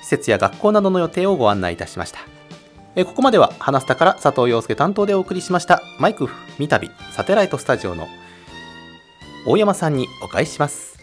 施設や学校などの予定をご案内いたしました。ここまでは花スタから佐藤陽介担当でお送りしました。マイク三度サテライトスタジオの大山さんにお返しします。